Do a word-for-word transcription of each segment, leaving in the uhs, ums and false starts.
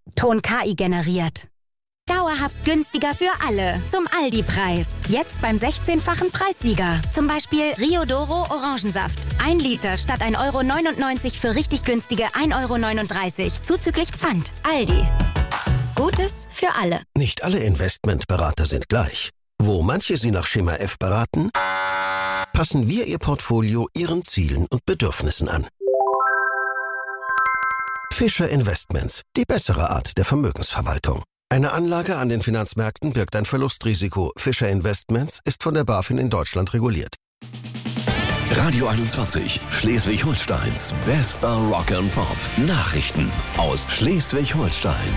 Ton K I generiert. Dauerhaft günstiger für alle. Zum Aldi-Preis. Jetzt beim sechzehnfachen Preissieger. Zum Beispiel Riodoro Orangensaft. Ein Liter statt ein Euro neunundneunzig für richtig günstige ein Euro neununddreißig. Zuzüglich Pfand. Aldi. Gutes für alle. Nicht alle Investmentberater sind gleich. Wo manche Sie nach Schema F beraten, passen wir Ihr Portfolio Ihren Zielen und Bedürfnissen an. Fischer Investments. Die bessere Art der Vermögensverwaltung. Eine Anlage an den Finanzmärkten birgt ein Verlustrisiko. Fischer Investments ist von der BaFin in Deutschland reguliert. Radio einundzwanzig, Schleswig-Holsteins bester Rock and Pop. Nachrichten aus Schleswig-Holstein.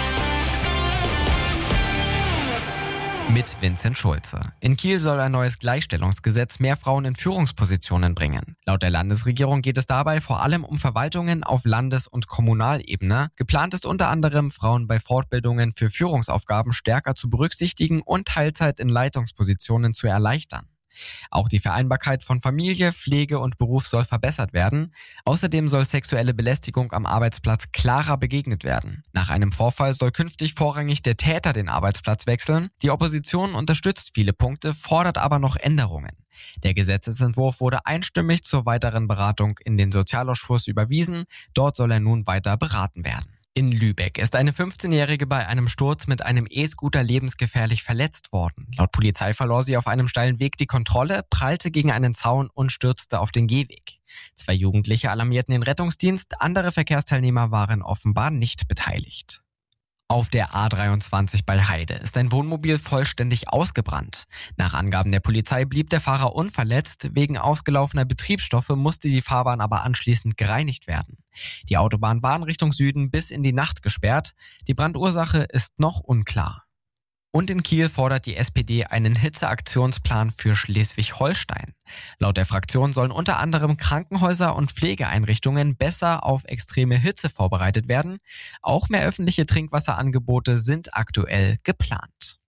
Mit Vincent Schulze. In Kiel soll ein neues Gleichstellungsgesetz mehr Frauen in Führungspositionen bringen. Laut der Landesregierung geht es dabei vor allem um Verwaltungen auf Landes- und Kommunalebene. Geplant ist unter anderem, Frauen bei Fortbildungen für Führungsaufgaben stärker zu berücksichtigen und Teilzeit in Leitungspositionen zu erleichtern. Auch die Vereinbarkeit von Familie, Pflege und Beruf soll verbessert werden. Außerdem soll sexuelle Belästigung am Arbeitsplatz klarer begegnet werden. Nach einem Vorfall soll künftig vorrangig der Täter den Arbeitsplatz wechseln. Die Opposition unterstützt viele Punkte, fordert aber noch Änderungen. Der Gesetzesentwurf wurde einstimmig zur weiteren Beratung in den Sozialausschuss überwiesen. Dort soll er nun weiter beraten werden. In Lübeck ist eine fünfzehnjährige bei einem Sturz mit einem E-Scooter lebensgefährlich verletzt worden. Laut Polizei verlor sie auf einem steilen Weg die Kontrolle, prallte gegen einen Zaun und stürzte auf den Gehweg. Zwei Jugendliche alarmierten den Rettungsdienst, andere Verkehrsteilnehmer waren offenbar nicht beteiligt. Auf der A dreiundzwanzig bei Heide ist ein Wohnmobil vollständig ausgebrannt. Nach Angaben der Polizei blieb der Fahrer unverletzt. Wegen ausgelaufener Betriebsstoffe musste die Fahrbahn aber anschließend gereinigt werden. Die Autobahn war in Richtung Süden bis in die Nacht gesperrt. Die Brandursache ist noch unklar. Und in Kiel fordert die S P D einen Hitzeaktionsplan für Schleswig-Holstein. Laut der Fraktion sollen unter anderem Krankenhäuser und Pflegeeinrichtungen besser auf extreme Hitze vorbereitet werden. Auch mehr öffentliche Trinkwasserangebote sind aktuell geplant.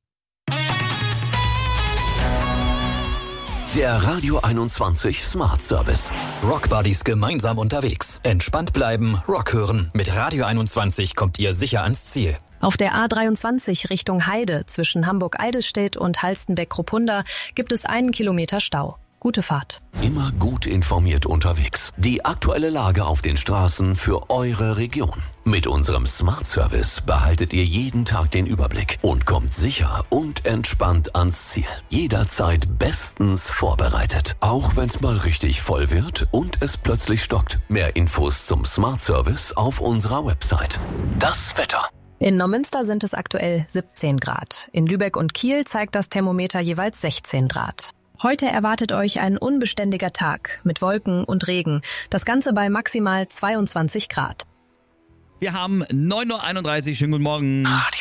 Der Radio einundzwanzig Smart Service. Rockbuddies gemeinsam unterwegs. Entspannt bleiben, Rock hören. Mit Radio einundzwanzig kommt ihr sicher ans Ziel. Auf der A dreiundzwanzig Richtung Heide zwischen Hamburg-Eidelstedt und Halstenbeck-Kruppunda gibt es einen Kilometer Stau. Gute Fahrt. Immer gut informiert unterwegs. Die aktuelle Lage auf den Straßen für eure Region. Mit unserem Smart Service behaltet ihr jeden Tag den Überblick und kommt sicher und entspannt ans Ziel. Jederzeit bestens vorbereitet. Auch wenn es mal richtig voll wird und es plötzlich stockt. Mehr Infos zum Smart Service auf unserer Website. Das Wetter. In Neumünster sind es aktuell siebzehn Grad. In Lübeck und Kiel zeigt das Thermometer jeweils sechzehn Grad. Heute erwartet euch ein unbeständiger Tag mit Wolken und Regen. Das Ganze bei maximal zweiundzwanzig Grad. Wir haben neun Uhr einunddreißig. Schönen guten Morgen. Radio